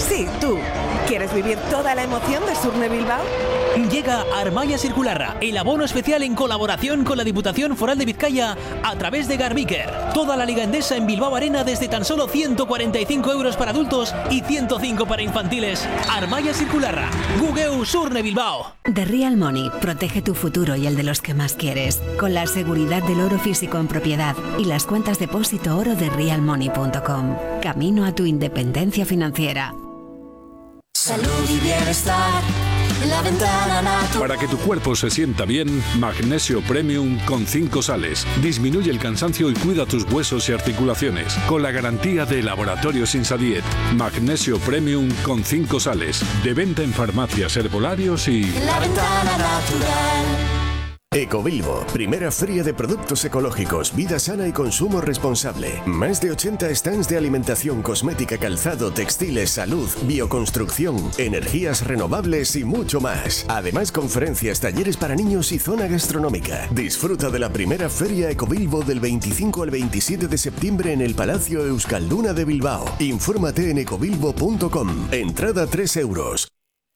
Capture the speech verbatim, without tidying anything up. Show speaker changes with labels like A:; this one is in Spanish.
A: Sí, tú. ¿Quieres vivir toda la emoción de Surne Bilbao?
B: Llega Armaya Circularra, el abono especial en colaboración con la Diputación Foral de Vizcaya a través de Garbiker. Toda la Liga Endesa en Bilbao Arena desde tan solo ciento cuarenta y cinco euros para adultos y ciento cinco para infantiles. Armaya Circularra, Gugeu Surne Bilbao.
C: The Real Money protege tu futuro y el de los que más quieres, con la seguridad del oro físico en propiedad y las cuentas depósito oro de real money punto com. Camino a tu independencia financiera.
D: Salud y bienestar. La ventana natural.
E: Para que tu cuerpo se sienta bien, Magnesio Premium con cinco sales. Disminuye el cansancio y cuida tus huesos y articulaciones. Con la garantía de Laboratorios Insadiet. Magnesio Premium con cinco sales. De venta en farmacias, herbolarios y...
D: La ventana natural.
F: Ecobilbo, primera feria de productos ecológicos, vida sana y consumo responsable. Más de ochenta stands de alimentación, cosmética, calzado, textiles, salud, bioconstrucción, energías renovables y mucho más. Además, conferencias, talleres para niños y zona gastronómica. Disfruta de la primera feria Ecobilbo del veinticinco al veintisiete de septiembre en el Palacio Euskalduna de Bilbao. Infórmate en ecobilbo punto com. Entrada tres euros.